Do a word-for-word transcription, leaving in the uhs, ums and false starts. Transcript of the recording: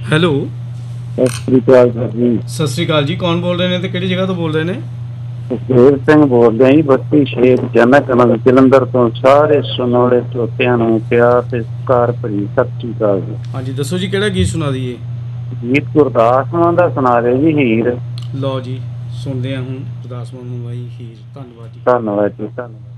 Hello, Sat Sri ਅਕਾਲ sir ਜੀ। ਸਤਿ ਸ਼੍ਰੀ ਅਕਾਲ ਜੀ। ਕੌਣ ਬੋਲ ਰਹੇ ਨੇ ਤੇ ਕਿਹੜੀ ਜਗ੍ਹਾ ਤੋਂ ਬੋਲ ਰਹੇ ਨੇ? ਸੁਖਦੇਵ ਸਿੰਘ ਬੋਲ ਰਿਹਾ ਜੀ, ਬੱਤੀ ਸ਼ੇਖ ਜਨਕ ਨਗਰ ਜਲੰਧਰ ਤੋਂ। ਸਾਰੇ ਸੁਣੋਲੇ ਛੋਟਿਆਂ ਨੂੰ ਪਿਆਰ ਤੇ ਸਤਿਕਾਰ ਭਰੀ ਸਤਿ ਸ੍ਰੀ ਅਕਾਲ ਜੀ। ਹਾਂਜੀ ਦੱਸੋ ਜੀ, ਕਿਹੜਾ ਗੀਤ ਸੁਣਾ ਦਈਏ? ਗੀਤ ਗੁਰਦਾਸ ਮਾਨ ਦਾ ਸੁਣਾ ਦਿਓ ਜੀ, ਹੀਰ। ਲਓ ਜੀ, ਸੁਣਦੇ ਹਾਂ ਹੁਣ ਗੁਰਦਾਸ ਮਾਨ ਨੂੰ ਬਾਈ ਹੀਰ। ਧੰਨਵਾਦ ਜੀ। ਧੰਨਵਾਦ ਜੀ, ਧੰਨਵਾਦ।